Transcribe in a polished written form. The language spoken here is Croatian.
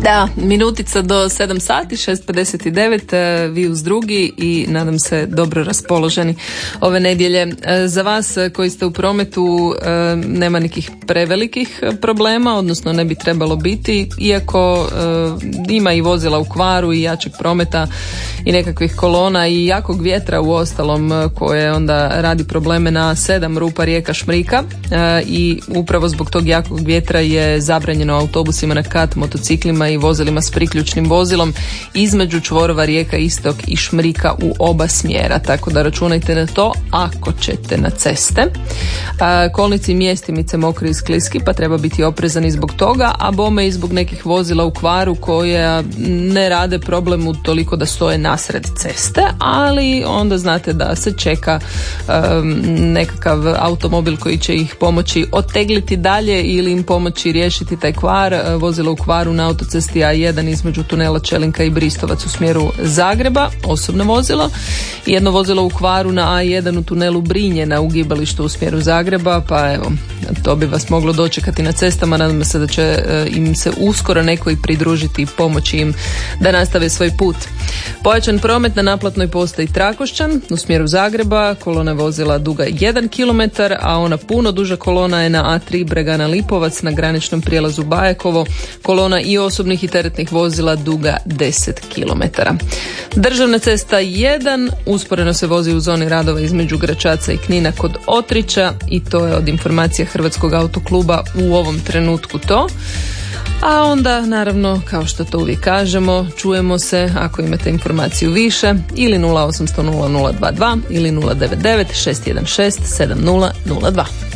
Da, minutica do 7 sati, 6:59, vi uz drugi i nadam se dobro raspoloženi ove nedjelje. Za vas koji ste u prometu nema nekih prevelikih problema, odnosno ne bi trebalo biti, iako ima i vozila u kvaru i jačeg prometa i nekakvih kolona i jakog vjetra u ostalom koje onda radi probleme na 7 rupa rijeka Šmrika i upravo zbog tog jakog vjetra je zabranjeno autobusima na kat, motociklima i vozilima s priključnim vozilom između čvorova rijeka Istok i Šmrika u oba smjera, tako da računajte na to ako ćete na ceste. Kolnici i mjestimice mokri i skliski, pa treba biti oprezani zbog toga, a bome i zbog nekih vozila u kvaru koja ne rade problem u toliko da stoje nasred ceste, ali onda znate da se čeka nekakav automobil koji će ih pomoći otegliti dalje ili im pomoći riješiti taj kvar. Vozilo u kvaru na autocesti A1 između tunela Čelinka i Bristovac u smjeru Zagreba, osobno vozilo. Jedno vozilo u kvaru na A1 u tunelu Brinje na ugibalištu u smjeru Zagreba, pa evo, to bi vas moglo dočekati na cestama. Nadam se da će im se uskoro neko i pridružiti i pomoći im da nastave svoj put. Pojačan promet na naplatnoj postaji Trakošćan u smjeru Zagreba, kolona vozila duga 1 km, a ona puno duža kolona je na A3 Bregana Lipovac na graničnom prijelazu Bajakovo, kolona i osobnih i teretnih vozila duga 10 km. Državna cesta 1 usporeno se vozi u zoni radova između Gračaca i Knina kod Otrića i to je od informacija Hrvatskog autokluba u ovom trenutku to. A onda, naravno, kao što to uvijek kažemo, čujemo se ako imate informaciju više ili 0800 0022 ili 099 616 7002.